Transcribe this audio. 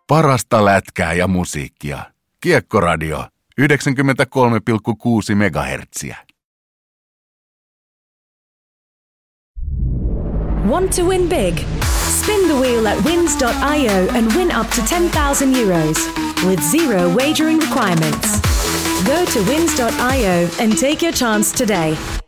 Parasta lätkää ja musiikkia. Kiekkoradio 93,6 MHz. Want to win big? Spin the wheel at wins.io and win up to €10,000 with zero wagering requirements. Go to wins.io and take your chance today.